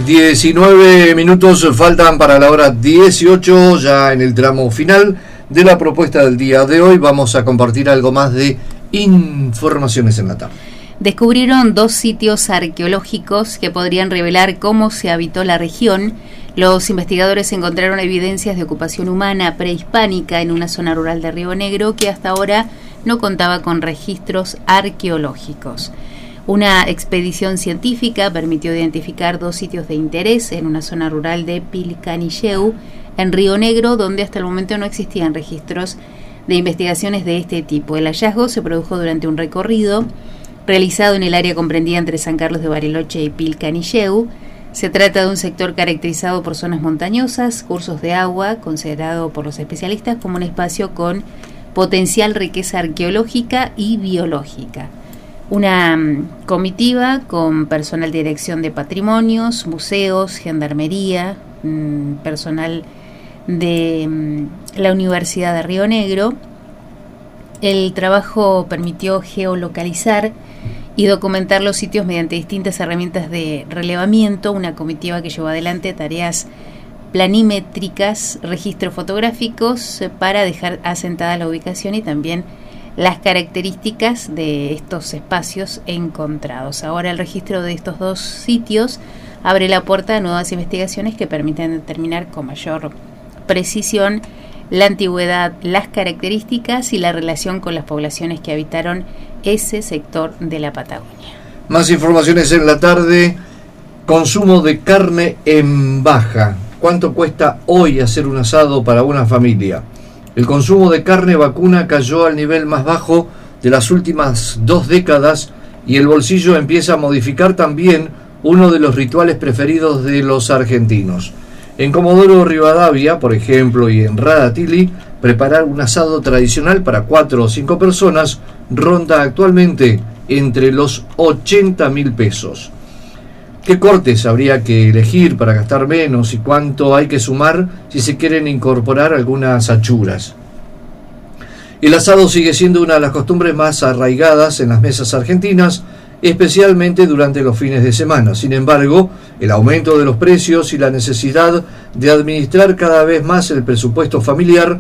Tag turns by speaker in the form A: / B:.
A: 19 minutos faltan para la hora 18, ya en el tramo final de la propuesta del día de hoy. Vamos a compartir algo más de informaciones en la tarde.
B: Descubrieron 2 sitios arqueológicos que podrían revelar cómo se habitó la región. Los investigadores encontraron evidencias de ocupación humana prehispánica en una zona rural de Río Negro que hasta ahora no contaba con registros arqueológicos. Una expedición científica permitió identificar 2 sitios de interés en una zona rural de Pilcanilleu, en Río Negro, donde hasta el momento no existían registros de investigaciones de este tipo. El hallazgo se produjo durante un recorrido realizado en el área comprendida entre San Carlos de Bariloche y Pilcanilleu. Se trata de un sector caracterizado por zonas montañosas, cursos de agua, considerado por los especialistas como un espacio con potencial riqueza arqueológica y biológica. Una comitiva con personal de dirección de patrimonios, museos, gendarmería, personal de la Universidad de Río Negro. El trabajo permitió geolocalizar y documentar los sitios mediante distintas herramientas de relevamiento. Una comitiva que llevó adelante tareas planimétricas, registros fotográficos para dejar asentada la ubicación y también las características de estos espacios encontrados. Ahora el registro de estos 2 sitios abre la puerta a nuevas investigaciones que permiten determinar con mayor precisión la antigüedad, las características y la relación con las poblaciones que habitaron ese sector de la Patagonia.
A: Más informaciones en la tarde. Consumo de carne en baja. ¿Cuánto cuesta hoy hacer un asado para una familia? El consumo de carne vacuna cayó al nivel más bajo de las últimas 2 décadas y el bolsillo empieza a modificar también uno de los rituales preferidos de los argentinos. En Comodoro Rivadavia, por ejemplo, y en Radatili, preparar un asado tradicional para 4 o 5 personas ronda actualmente entre los 80.000 pesos. ¿Qué cortes habría que elegir para gastar menos y cuánto hay que sumar si se quieren incorporar algunas achuras? El asado sigue siendo una de las costumbres más arraigadas en las mesas argentinas, especialmente durante los fines de semana. Sin embargo, el aumento de los precios y la necesidad de administrar cada vez más el presupuesto familiar